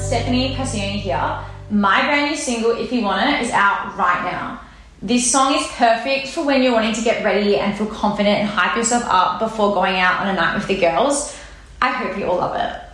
Stephanie Passioni here. My brand new single, If You Want It, is out right now. This song is perfect for when you're wanting to get ready and feel confident and hype yourself up before going out on a night with the girls. I hope you all love it.